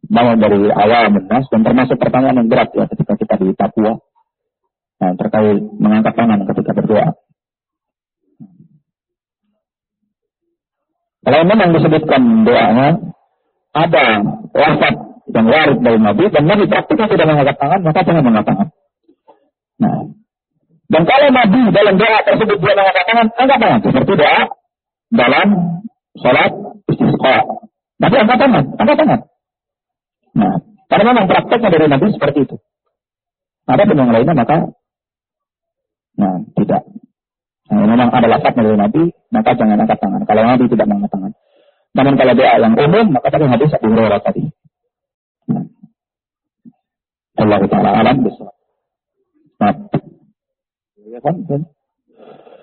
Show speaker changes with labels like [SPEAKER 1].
[SPEAKER 1] bangun dari awal menas, dan termasuk pertanyaan yang berat ya ketika kita di Papua terkait mengangkat tangan ketika berdoa. Kalau memang disebutkan doanya ada lafaz yang warid dari Nabi dan Nabi praktiknya tidak mengangkat tangan, maka jangan mengangkat tangan. Nah, dan kalau Nabi dalam doa tersebut dia mengangkat tangan, angkat tangan seperti doa dalam sholat istisqa. Nabi angkat tangan, angkat tangan. Nah, karena memang prakteknya dari Nabi seperti itu. Ada pun yang lainnya maka, tidak. Nah, memang ada lafaznya dari Nabi, maka jangan angkat tangan. Kalau Nabi tidak mengangkat tangan. Namun kalau doa yang umum, maka tadi hadis Abu Hurairah tadi. Allah Ta'ala alam bisawab. Nah, ya kan?